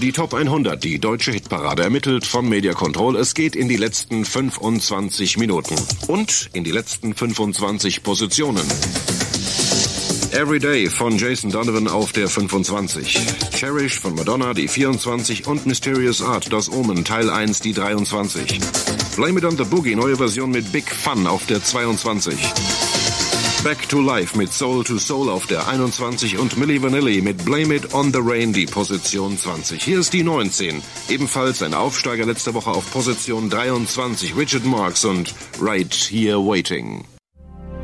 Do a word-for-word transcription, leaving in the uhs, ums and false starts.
Die Top hundert, die deutsche Hitparade, ermittelt von Media Control. Es geht in die letzten fünfundzwanzig Minuten und in die letzten fünfundzwanzig Positionen. Everyday von Jason Donovan auf der fünfundzwanzig. Cherish von Madonna, die vierundzwanzig. Und Mysterious Art, das Omen, Teil eins, die dreiundzwanzig. Blame It on the Boogie, neue Version mit Big Fun auf der zweiundzwanzig. Back to Life mit Soul to Soul auf der einundzwanzig und Milli Vanilli mit Blame It on the Rain, die Position zwanzig. Hier ist die neunzehn. Ebenfalls ein Aufsteiger letzte Woche auf Position dreiundzwanzig. Richard Marx und Right Here Waiting.